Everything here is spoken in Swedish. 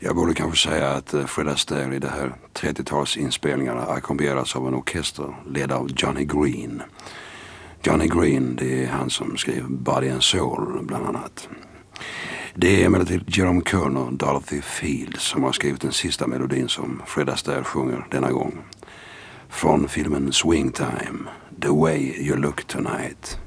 Jag borde kanske säga att Fred Astaire i det här 30-talsinspelningarna ackompanjeras av en orkester ledd av Johnny Green. Johnny Green, det är han som skrev Body and Soul bland annat. Det är emellertid Jerome Kern och Dorothy Field som har skrivit den sista melodin som Fred Astaire sjunger denna gång. Från filmen Swing Time, The Way You Look Tonight.